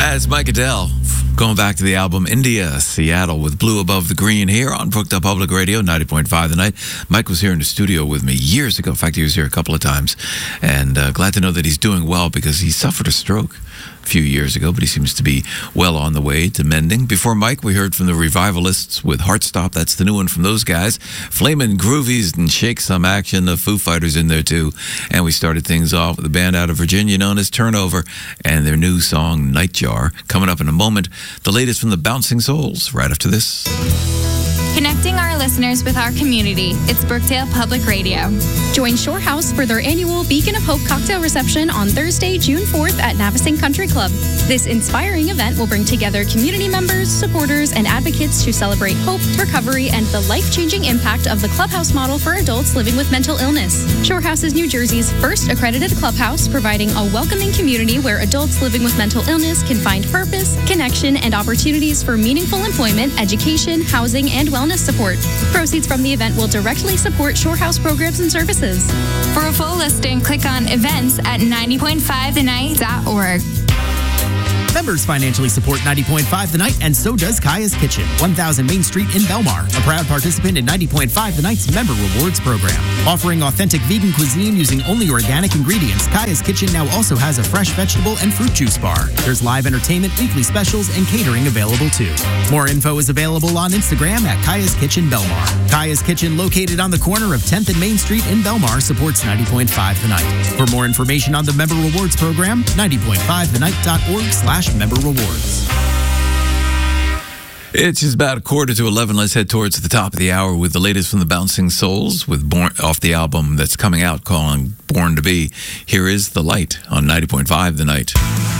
That's Mike Adele. Going back to the album India, Seattle with Blue Above the Green here on Brooked Up Public Radio, 90.5 The Night. Mike was here in the studio with me years ago. In fact, he was here a couple of times. And glad to know that he's doing well because he suffered a stroke a few years ago, but he seems to be well on the way to mending. Before Mike, we heard from the Revivalists with Heartstop. That's the new one from those guys. Flamin' Groovies and Shake Some Action. The Foo Fighters in there too. And we started things off with a band out of Virginia known as Turnover and their new song Nightjar. Coming up in a moment, the latest from the Bouncing Souls right after this. Connecting our listeners with our community. It's Brookdale Public Radio. Join Shore House for their annual Beacon of Hope cocktail reception on Thursday, June 4th at Navasink Country Club. This inspiring event will bring together community members, supporters, and advocates to celebrate hope, recovery, and the life-changing impact of the clubhouse model for adults living with mental illness. Shore House is New Jersey's first accredited clubhouse, providing a welcoming community where adults living with mental illness can find purpose, connection, and opportunities for meaningful employment, education, housing, and wellness support. Proceeds from the event will directly support Shore House programs and services. For a full listing, click on events at 90.5thenight.org. Members financially support 90.5 The Night, and so does Kaya's Kitchen, 1000 Main Street in Belmar, a proud participant in 90.5 The Night's Member Rewards program. Offering authentic vegan cuisine using only organic ingredients, Kaya's Kitchen now also has a fresh vegetable and fruit juice bar. There's live entertainment, weekly specials, and catering available too. More info is available on Instagram at Kaya's Kitchen Belmar. Kaya's Kitchen, located on the corner of 10th and Main Street in Belmar, supports 90.5 The Night. For more information on the Member Rewards program, 90.5thenight.org/member rewards. It's just about 11:15. Let's head towards the top of the hour with the latest from the Bouncing Souls with off the album that's coming out called Born to Be. Here is The Light on 90.5 The Night.